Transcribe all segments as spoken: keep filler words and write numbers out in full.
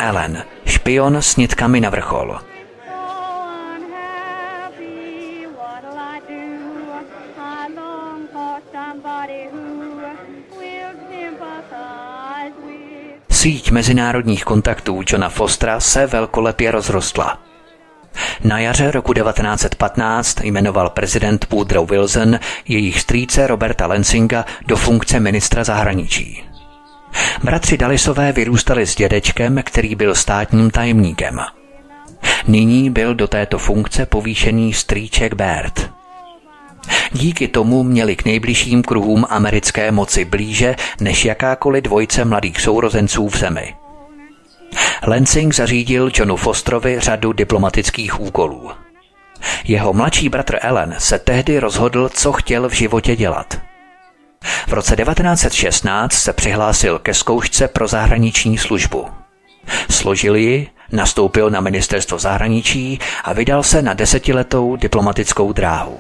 Ellen, špion s nitkami na vrchol. Síť mezinárodních kontaktů Johna Fostera se velkolepě rozrostla. Na jaře roku devatenáct set patnáct jmenoval prezident Woodrow Wilson jejich strýce Roberta Lansinga do funkce ministra zahraničí. Bratři Dullisové vyrůstali s dědečkem, který byl státním tajemníkem. Nyní byl do této funkce povýšený strýček Bert. Díky tomu měli k nejbližším kruhům americké moci blíže než jakákoliv dvojice mladých sourozenců v zemi. Lansing zařídil Johnu Fosterovi řadu diplomatických úkolů. Jeho mladší bratr Ellen se tehdy rozhodl, co chtěl v životě dělat. V roce devatenáct set šestnáct se přihlásil ke zkoušce pro zahraniční službu. Složil ji, nastoupil na ministerstvo zahraničí a vydal se na desetiletou diplomatickou dráhu.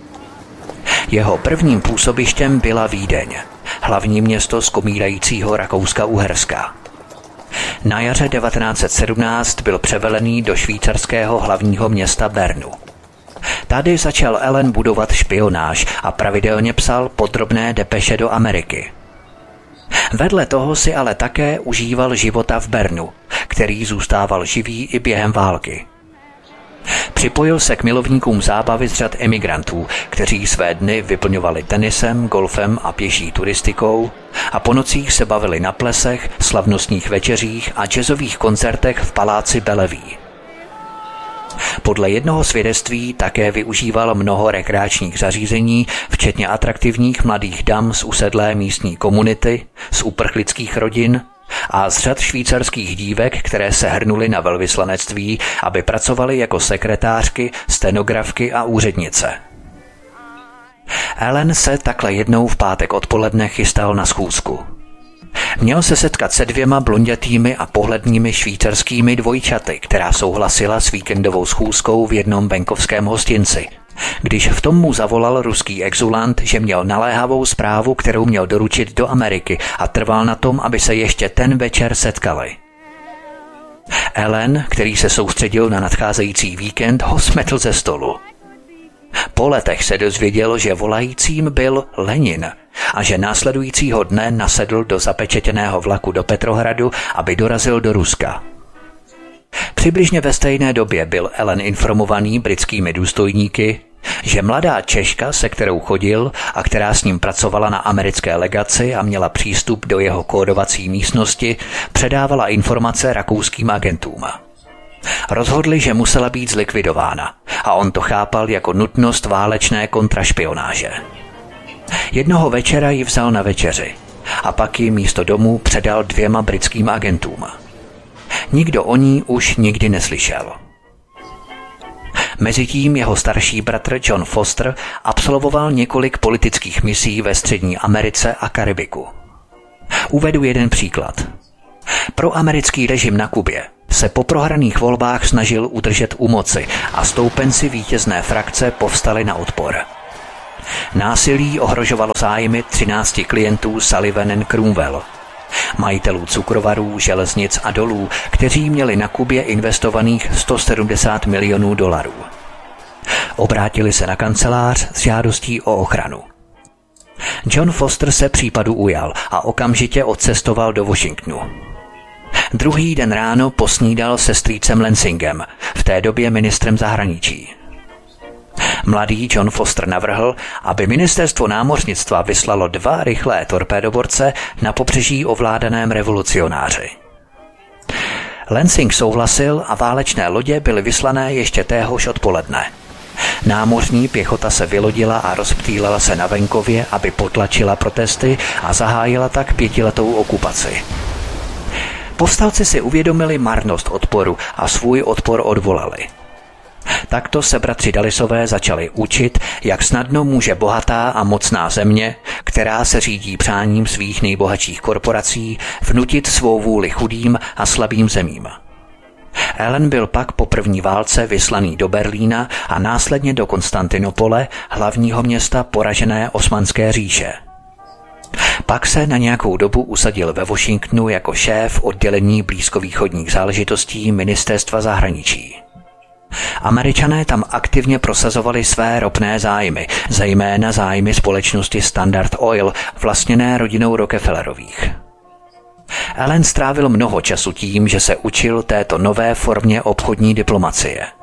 Jeho prvním působištěm byla Vídeň, hlavní město skomírajícího Rakouska-Uherska. Na jaře devatenáct set sedmnáct byl převelený do švýcarského hlavního města Bernu. Tady začal Ellen budovat špionáž a pravidelně psal podrobné depeše do Ameriky. Vedle toho si ale také užíval života v Bernu, který zůstával živý i během války. Připojil se k milovníkům zábavy z řad emigrantů, kteří své dny vyplňovali tenisem, golfem a pěší turistikou a po nocích se bavili na plesech, slavnostních večeřích a jazzových koncertech v paláci Bellevue. Podle jednoho svědectví také využíval mnoho rekreačních zařízení, včetně atraktivních mladých dam z usedlé místní komunity, z uprchlických rodin a z řad švýcarských dívek, které se hrnuly na velvyslanectví, aby pracovaly jako sekretářky, stenografky a úřednice. Ellen se takhle jednou v pátek odpoledne chystal na schůzku. Měl se setkat se dvěma blondětými a pohlednými švýcarskými dvojčaty, která souhlasila s víkendovou schůzkou v jednom venkovském hostinci, když v tom mu zavolal ruský exulant, že měl naléhavou zprávu, kterou měl doručit do Ameriky a trval na tom, aby se ještě ten večer setkali. Ellen, který se soustředil na nadcházející víkend, ho smetl ze stolu. Po letech se dozvěděl, že volajícím byl Lenin a že následujícího dne nasedl do zapečetěného vlaku do Petrohradu, aby dorazil do Ruska. Přibližně ve stejné době byl Ellen informovaný britskými důstojníky, že mladá Češka, se kterou chodil a která s ním pracovala na americké legaci a měla přístup do jeho kódovací místnosti, předávala informace rakouským agentům. Rozhodli, že musela být zlikvidována a on to chápal jako nutnost válečné kontrašpionáže. Jednoho večera ji vzal na večeři a pak ji místo domů předal dvěma britským agentům. Nikdo o ní už nikdy neslyšel. Mezitím jeho starší bratr John Foster absolvoval několik politických misí ve Střední Americe a Karibiku. Uvedu jeden příklad. Pro americký režim na Kubě se po prohraných volbách snažil udržet u moci a stoupenci vítězné frakce povstali na odpor. Násilí ohrožovalo zájmy třinácti klientů Sullivan and Cromwell, majitelů cukrovarů, železnic a dolů, kteří měli na Kubě investovaných sto sedmdesát milionů dolarů. Obrátili se na kancelář s žádostí o ochranu. John Foster se případu ujal a okamžitě odcestoval do Washingtonu. Druhý den ráno posnídal se strýcem Lansingem, v té době ministrem zahraničí. Mladý John Foster navrhl, aby ministerstvo námořnictva vyslalo dva rychlé torpédoborce na pobřeží ovládaném revolucionáři. Lansing souhlasil a válečné lodě byly vyslané ještě téhož odpoledne. Námořní pěchota se vylodila a rozptýlila se na venkově, aby potlačila protesty a zahájila tak pětiletou okupaci. Povstalci si uvědomili marnost odporu a svůj odpor odvolali. Takto se bratři Dullisové začali učit, jak snadno může bohatá a mocná země, která se řídí přáním svých nejbohatších korporací, vnutit svou vůli chudým a slabým zemím. Ellen byl pak po první válce vyslaný do Berlína a následně do Konstantinopole, hlavního města poražené Osmanské říše. Pak se na nějakou dobu usadil ve Washingtonu jako šéf oddělení blízkovýchodních záležitostí ministerstva zahraničí. Američané tam aktivně prosazovali své ropné zájmy, zejména zájmy společnosti Standard Oil, vlastněné rodinou Rockefellerových. Allen strávil mnoho času tím, že se učil této nové formě obchodní diplomacie.